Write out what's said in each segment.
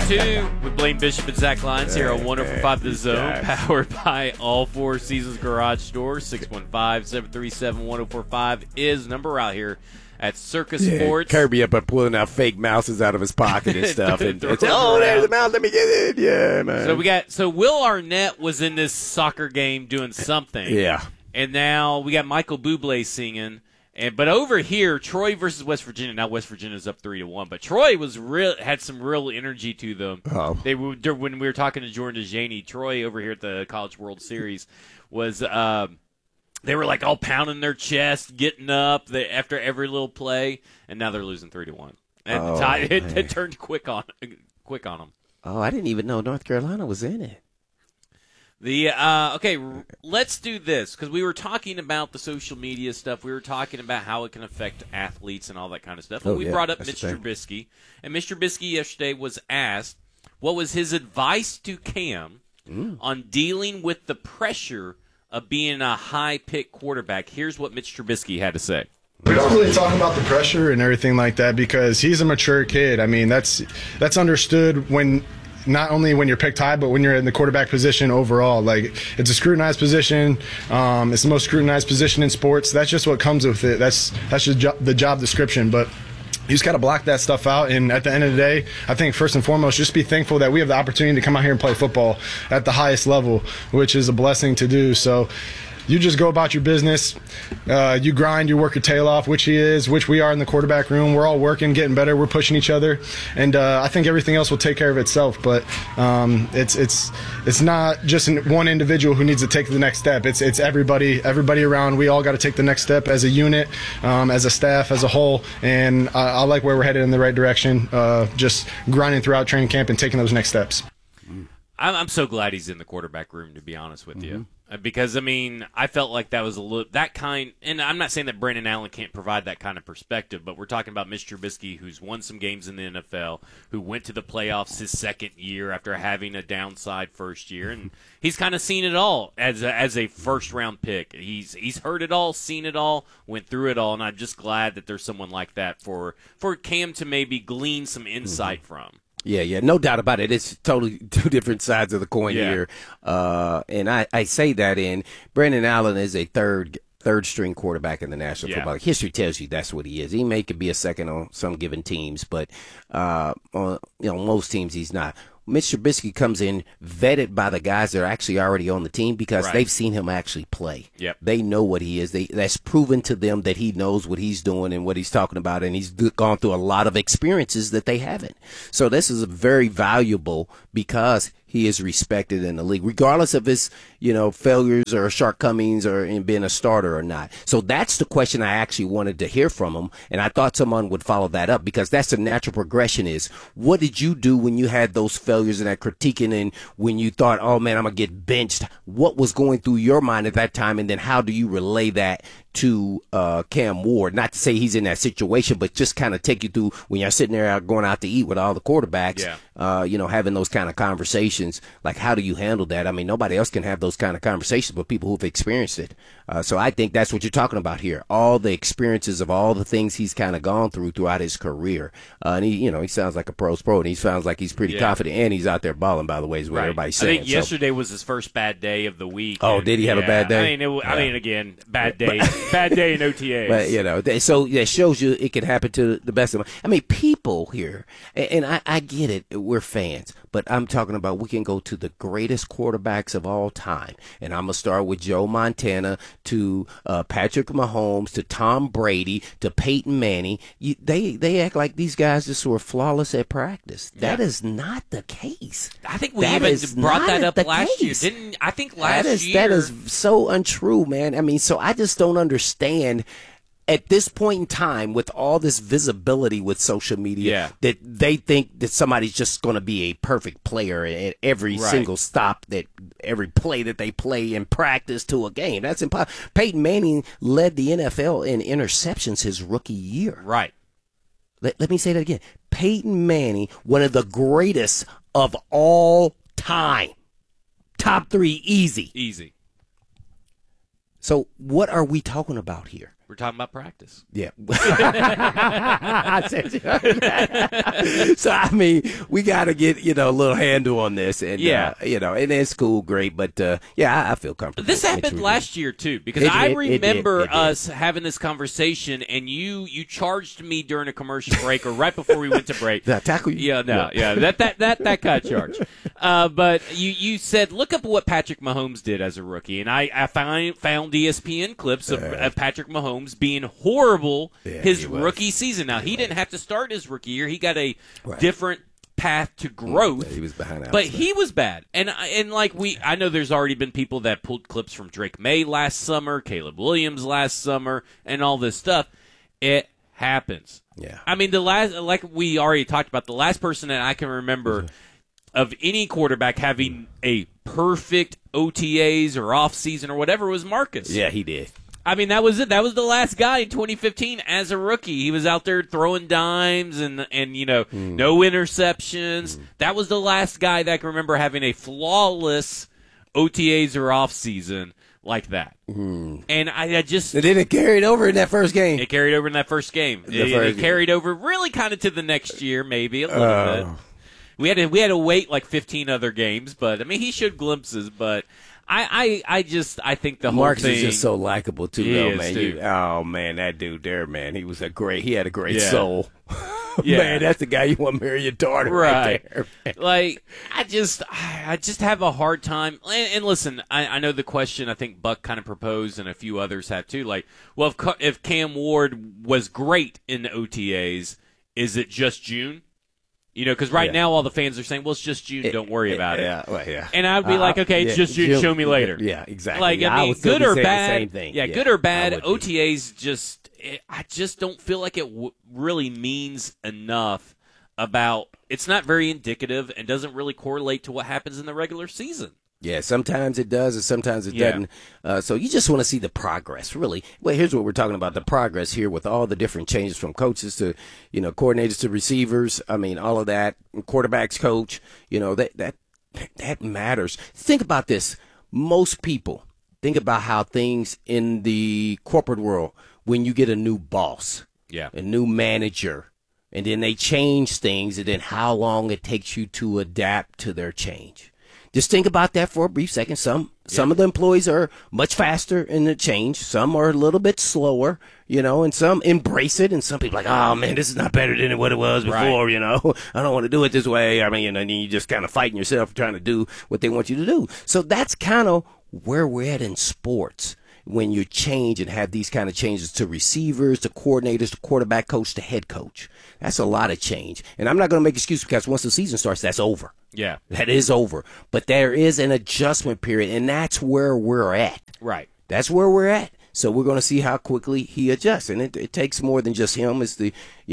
2 with Blaine Bishop and Zach Lyons here on 104.5 The Zone, powered by All Four Seasons Garage Store. 615-737-1045 is number out here at Circus Sports. Kirby up pulling out fake mouses out of his pocket and stuff. And there's a mouse. Let me get it. Yeah, man. So Will Arnett was in this soccer game doing something. Yeah. And now we got Michael Bublé singing. But over here, Troy versus West Virginia. Now West Virginia's up 3-1, but Troy had some real energy to them. Oh. When we were talking to Jordan DeJaney, Troy over here at the College World Series was they were like all pounding their chest, getting up after every little play, and now they're losing 3-1. And it turned quick on them. Oh, I didn't even know North Carolina was in it. Okay, let's do this, because we were talking about the social media stuff. We were talking about how it can affect athletes and all that kind of stuff. And we brought up Mitch Trubisky. And Mr. Trubisky yesterday was asked what was his advice to Cam on dealing with the pressure of being a high-pick quarterback. Here's what Mitch Trubisky had to say. We don't really talk about the pressure and everything like that because he's a mature kid. I mean, that's understood when – not only when you're picked high, but when you're in the quarterback position overall. Like, it's a scrutinized position. It's the most scrutinized position in sports. That's just what comes with it. That's just the job description. But you just got to block that stuff out. And at the end of the day, I think first and foremost, just be thankful that we have the opportunity to come out here and play football at the highest level, which is a blessing to do. So you just go about your business. You grind, you work your tail off, which we are in the quarterback room. We're all working, getting better. We're pushing each other. And I think everything else will take care of itself. But it's not just one individual who needs to take the next step. It's everybody around. We all got to take the next step as a unit, as a staff, as a whole. And I like where we're headed in the right direction, just grinding throughout training camp and taking those next steps. I'm so glad he's in the quarterback room, to be honest with you. Because, I mean, I felt like that was and I'm not saying that Brandon Allen can't provide that kind of perspective, but we're talking about Mitch Trubisky, who's won some games in the NFL, who went to the playoffs his second year after having a downside first year, and he's kind of seen it all as a first-round pick. He's heard it all, seen it all, went through it all, and I'm just glad that there's someone like that for Cam to maybe glean some insight from. Yeah, no doubt about it. It's totally two different sides of the coin here. And I say that Brandon Allen is a third string quarterback in the National Football League. History tells you that's what he is. He could be a second on some given teams, but on most teams he's not. Mitch Trubisky comes in vetted by the guys that are actually already on the team because they've seen him actually play. Yep. They know what he is. That's proven to them that he knows what he's doing and what he's talking about, and he's gone through a lot of experiences that they haven't. So this is very valuable because he is respected in the league, regardless of his, failures or shortcomings or in being a starter or not. So that's the question I actually wanted to hear from him, and I thought someone would follow that up because that's the natural progression is, what did you do when you had those failures and that critiquing and when you thought, oh, man, I'm going to get benched? What was going through your mind at that time, and then how do you relay that to Cam Ward? Not to say he's in that situation, but just kind of take you through when you're sitting there going out to eat with all the quarterbacks, having those kind of conversations. Like, how do you handle that? I mean, nobody else can have those kind of conversations but people who've experienced it. So I think that's what you're talking about here. All the experiences of all the things he's kind of gone throughout his career. And he sounds like a pro's pro, and he sounds like he's pretty confident, and he's out there balling, by the way, is what everybody's saying. I think yesterday was his first bad day of the week. Oh, did he have a bad day? I mean, again, bad day. Bad day in OTAs. But, so that shows you it can happen to the best of them. I mean, people here, and I get it, we're fans, but I'm talking about we can go to the greatest quarterbacks of all time, and I'm going to start with Joe Montana to Patrick Mahomes to Tom Brady to Peyton Manning. They act like these guys just were flawless at practice. That is not the case. I think we even brought that up last year. Didn't I think last year? That is so untrue, man. I mean, so I just don't understand at this point in time with all this visibility with social media that they think that somebody's just going to be a perfect player at every single stop, that every play that they play in practice to a game. That's impossible. Peyton Manning led the NFL in interceptions his rookie year. Right. Let me say that again. Peyton Manning, one of the greatest of all time. Top 3, easy. Easy. So what are we talking about here? We're talking about practice. Yeah. So, I mean, we got to get, a little handle on this. And, and it's cool, great. But, I feel comfortable. This happened last year, too, because I remember us having this conversation, and you charged me during a commercial break or right before we went to break. Did I tackle you? That kind of charge. But you said, look up what Patrick Mahomes did as a rookie. And I found ESPN clips of Patrick Mahomes being horrible his rookie season. Now, he didn't have to start his rookie year. He got a different path to growth. He was behind, but he was bad. And I know there's already been people that pulled clips from Drake May last summer, Caleb Williams last summer, and all this stuff. It happens. Yeah. I mean, like we already talked about, the last person that I can remember of any quarterback having a perfect OTAs or off season or whatever was Marcus. Yeah, he did. I mean, that was it. That was the last guy in 2015 as a rookie. He was out there throwing dimes and no interceptions. That was the last guy that I can remember having a flawless OTAs or off season like that. And I just... It didn't carry it over in that first game. It carried over in that first game. It carried over really kind of to the next year, maybe a little bit. We had to wait like 15 other games, but I mean, he showed glimpses, but... I think the whole Marcus thing is just so likable too, though, man. That dude there, man, he had a great soul. Man, that's the guy you want to marry your daughter, right there. Man. Like, I just have a hard time. And listen, I know the question I think Buck kind of proposed, and a few others have too. Like, well, if Cam Ward was great in the OTAs, is it just June? Because now all the fans are saying, well, it's just June, don't worry about it. Yeah. And I'd be like, okay, it's just June, show me later. Yeah, exactly. Like, I mean, good or bad, same thing. Good or bad, OTAs I just don't feel like it really means enough about, it's not very indicative and doesn't really correlate to what happens in the regular season. Yeah, sometimes it does and sometimes it doesn't. So you just want to see the progress, really. Well, here's what we're talking about, the progress here with all the different changes from coaches to, coordinators to receivers. I mean, all of that, quarterbacks coach, that matters. Think about this. Most people think about how things in the corporate world, when you get a new boss, a new manager, and then they change things, and then how long it takes you to adapt to their change. Just think about that for a brief second. Some of the employees are much faster in the change. Some are a little bit slower, and some embrace it. And some people are like, oh, man, this is not better than what it was before, I don't want to do it this way. I mean, and you just kind of fighting yourself trying to do what they want you to do. So that's kind of where we're at in sports. When you change and have these kind of changes to receivers, to coordinators, to quarterback coach, to head coach. That's a lot of change. And I'm not going to make excuses because once the season starts, that's over. Yeah. That is over. But there is an adjustment period, and that's where we're at. Right. That's where we're at. So we're going to see how quickly he adjusts. And it takes more than just him. It's the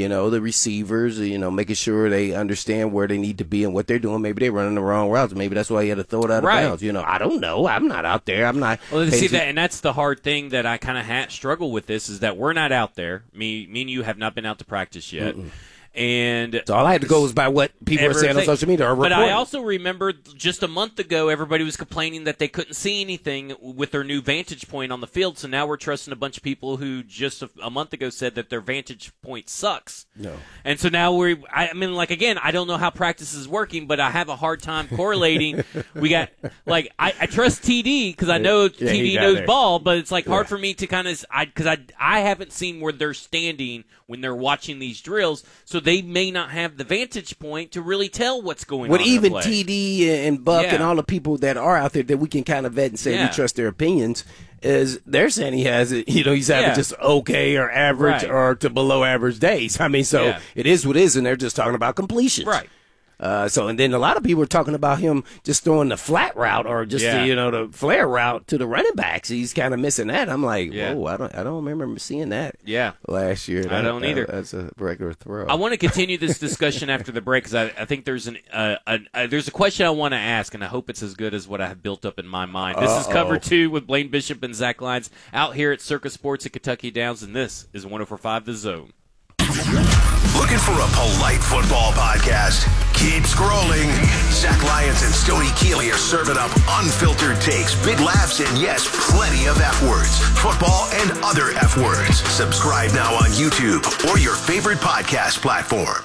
receivers, making sure they understand where they need to be and what they're doing. Maybe they're running the wrong routes. Maybe that's why he had to throw it out of bounds. I don't know. I'm not out there. I'm not. Well, see that, and that's the hard thing that I kind of struggle with this is that we're not out there. Me and you have not been out to practice yet. And so all I had to go was by what people are saying on social media or reporting. But I also remember just a month ago, everybody was complaining that they couldn't see anything with their new vantage point on the field. So now we're trusting a bunch of people who just a month ago said that their vantage point sucks. No. And so now again, I don't know how practice is working, but I have a hard time correlating. We got, I trust TD because I know TD knows ball, but it's hard for me to kind of, because I haven't seen where they're standing when they're watching these drills. So they may not have the vantage point to really tell what's going on. With even TD and Buck and all the people that are out there that we can kind of vet and say we trust their opinions, is they're saying he has it. He's having just okay or average or to below average days. I mean, so it is what it is, and they're just talking about completions. Right. And then a lot of people are talking about him just throwing the flat route or just the flare route to the running backs. He's kind of missing that. I'm like, whoa, I don't remember seeing that. Last year. I don't either. That's a regular throw. I want to continue this discussion after the break because I think there's there's a question I want to ask, and I hope it's as good as what I have built up in my mind. This is Cover 2 with Blaine Bishop and Zach Lyons out here at Circus Sports at Kentucky Downs, and this is 104.5 The Zone. Looking for a polite football podcast? Keep scrolling. Jack Lyons and Stoney Keeley are serving up unfiltered takes, big laughs, and yes, plenty of F words. Football and other F words. Subscribe now on YouTube or your favorite podcast platform.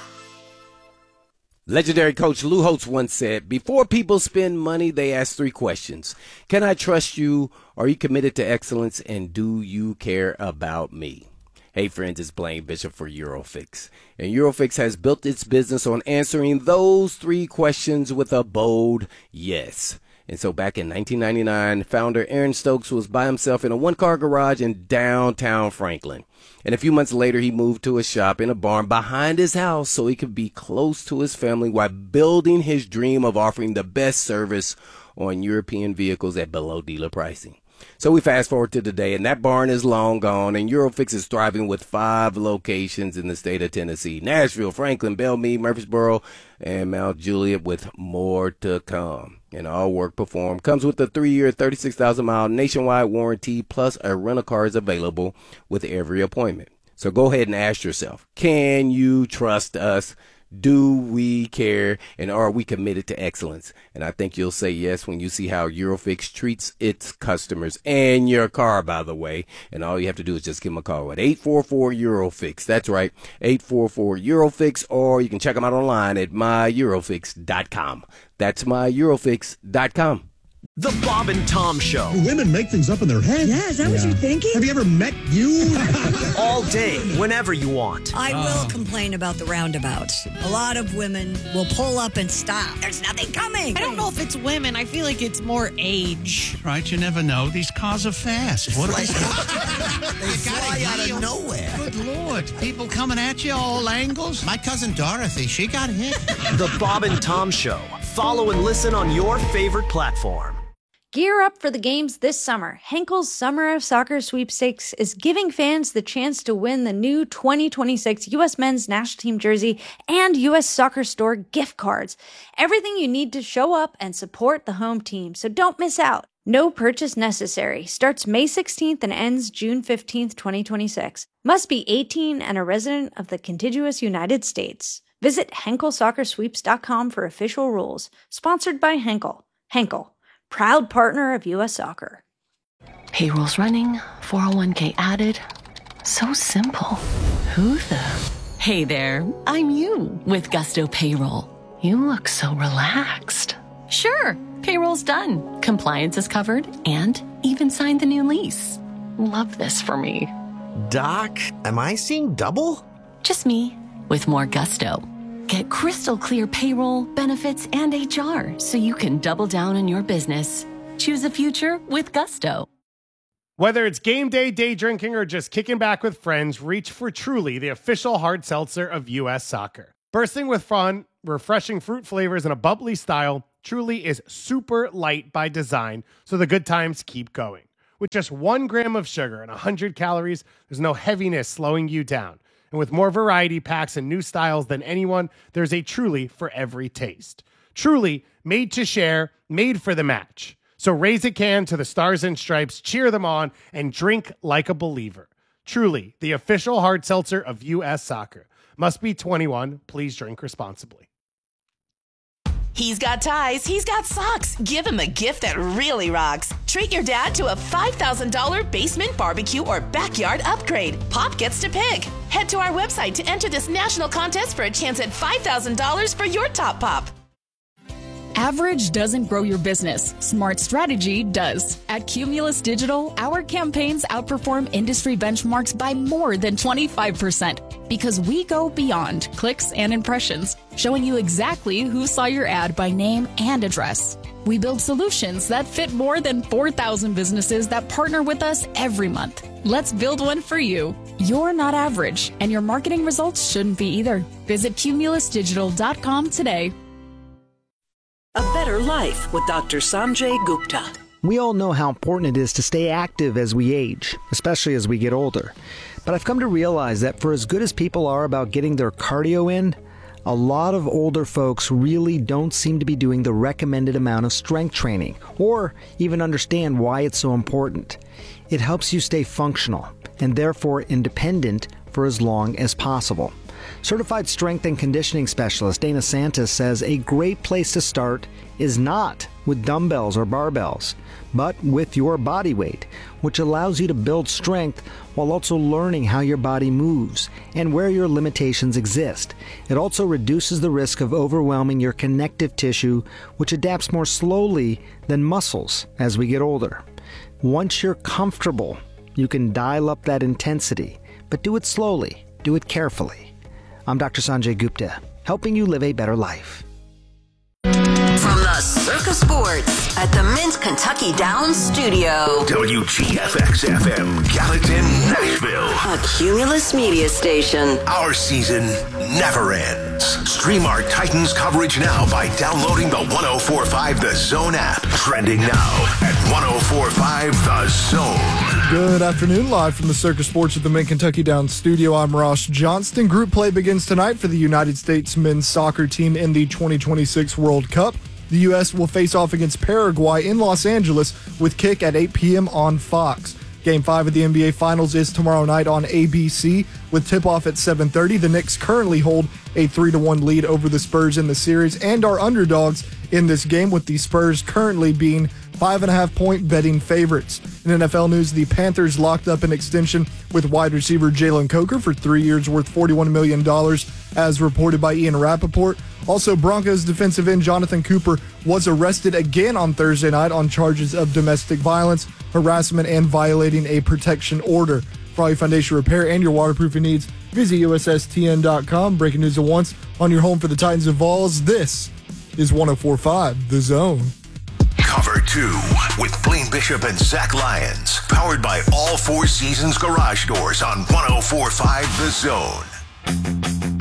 Legendary coach Lou Holtz once said, before people spend money, they ask 3 questions. Can I trust you? Are you committed to excellence? And do you care about me? Hey friends, it's Blaine Bishop for Eurofix. And Eurofix has built its business on answering those 3 questions with a bold yes. And so back in 1999, founder Aaron Stokes was by himself in a 1-car garage in downtown Franklin. And a few months later, he moved to a shop in a barn behind his house so he could be close to his family while building his dream of offering the best service on European vehicles at below dealer pricing. So we fast forward to today, and that barn is long gone, and Eurofix is thriving with 5 locations in the state of Tennessee: Nashville, Franklin, Belmead, Murfreesboro, and Mount Juliet, with more to come. And all work performed comes with a 3-year, 36,000-mile nationwide warranty, plus a rental car is available with every appointment. So go ahead and ask yourself, can you trust us? Do we care? And are we committed to excellence? And I think you'll say yes when you see how Eurofix treats its customers and your car, by the way. And all you have to do is just give them a call at 844-EUROFIX. That's right, 844-EUROFIX. Or you can check them out online at myEurofix.com. That's myEurofix.com. The Bob and Tom Show. Women make things up in their head. Yeah, is that what you're thinking? Have you ever met you? All day, whenever you want. I will complain about the roundabouts. A lot of women will pull up and stop. There's nothing coming. I don't know if it's women. I feel like it's more age. Right, you never know. These cars are fast. What are They fly out of nowhere. Good Lord. People coming at you all angles. My cousin Dorothy, she got hit. The Bob and Tom Show. Follow and listen on your favorite platform. Gear up for the games this summer. Henkel's Summer of Soccer Sweepstakes is giving fans the chance to win the new 2026 U.S. Men's National Team jersey and U.S. Soccer Store gift cards. Everything you need to show up and support the home team, so don't miss out. No purchase necessary. Starts May 16th and ends June 15th, 2026. Must be 18 and a resident of the contiguous United States. Visit HenkelSoccerSweeps.com for official rules. Sponsored by Henkel. Henkel, proud partner of U.S. Soccer. Payroll's running, 401k added. So simple. Who the? Hey there, I'm you with Gusto Payroll. You look so relaxed. Sure, payroll's done. Compliance is covered and even signed the new lease. Love this for me. Doc, am I seeing double? Just me with more Gusto. Get crystal clear payroll, benefits, and HR so you can double down on your business. Choose a future with Gusto. Whether it's game day, day drinking, or just kicking back with friends, reach for Truly, the official hard seltzer of U.S. Soccer. Bursting with fun, refreshing fruit flavors, and a bubbly style, Truly is super light by design, so the good times keep going. With just 1 gram of sugar and 100 calories, there's no heaviness slowing you down. And with more variety packs and new styles than anyone, there's a Truly for every taste. Truly, made to share, made for the match. So raise a can to the Stars and Stripes, cheer them on, and drink like a believer. Truly, the official hard seltzer of U.S. Soccer. Must be 21. Please drink responsibly. He's got ties, he's got socks. Give him a gift that really rocks. Treat your dad to a $5,000 basement barbecue or backyard upgrade. Pop gets to pick. Head to our website to enter this national contest for a chance at $5,000 for your top pop. Average doesn't grow your business. Smart strategy does. At Cumulus Digital, our campaigns outperform industry benchmarks by more than 25% because we go beyond clicks and impressions, showing you exactly who saw your ad by name and address. We build solutions that fit more than 4,000 businesses that partner with us every month. Let's build one for you. You're not average, and your marketing results shouldn't be either. Visit cumulusdigital.com today. A Better Life with Dr. Sanjay Gupta. We all know how important it is to stay active as we age, especially as we get older. But I've come to realize that for as good as people are about getting their cardio in, a lot of older folks really don't seem to be doing the recommended amount of strength training, or even understand why it's so important. It helps you stay functional, and therefore independent for as long as possible. Certified strength and conditioning specialist Dana Santos says a great place to start is not with dumbbells or barbells, but with your body weight, which allows you to build strength while also learning how your body moves and where your limitations exist. It also reduces the risk of overwhelming your connective tissue, which adapts more slowly than muscles as we get older. Once you're comfortable, you can dial up that intensity, but do it slowly, do it carefully. I'm Dr. Sanjay Gupta, helping you live a better life. From the Circa Sports at the Mint Kentucky Downs studio. WGFX-FM, Gallatin, Nashville. A Cumulus media station. Our season never ends. Stream our Titans coverage now by downloading the 104.5 The Zone app. Trending now at 104.5 The Zone. Good afternoon, live from the Circa Sports at the Mint Kentucky Downs studio. I'm Ross Johnston. Group play begins tonight for the United States men's soccer team in the 2026 World Cup. The U.S. will face off against Paraguay in Los Angeles with kick at 8 p.m. on Fox. Game 5 of the NBA Finals is tomorrow night on ABC with tip-off at 7:30. The Knicks currently hold a 3-1 lead over the Spurs in the series and are underdogs in this game, with the Spurs currently being 5.5-point betting favorites. In NFL news, the Panthers locked up an extension with wide receiver Jalen Coker for 3 years worth $41 million, as reported by Ian Rappaport. Also, Broncos defensive end Jonathan Cooper was arrested again on Thursday night on charges of domestic violence, harassment, and violating a protection order. For all your foundation repair and your waterproofing needs, visit USSTN.com. Breaking news at once on your home for the Titans and Vols. This is 104.5 The Zone. Cover 2 with Blaine Bishop and Zach Lyons. Powered by All Four Seasons Garage Doors on 104.5 The Zone.